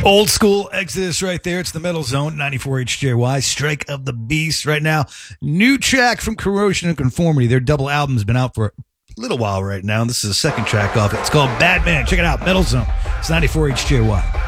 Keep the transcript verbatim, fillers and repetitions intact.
Old school Exodus right there. It's the Metal Zone, ninety-four H J Y. Strike of the Beast right now. New track from Corrosion and Conformity. Their double album's been out for a little while right now. This is the second track off it. It's called Bad Man. Check it out. Metal Zone. It's ninety-four H J Y.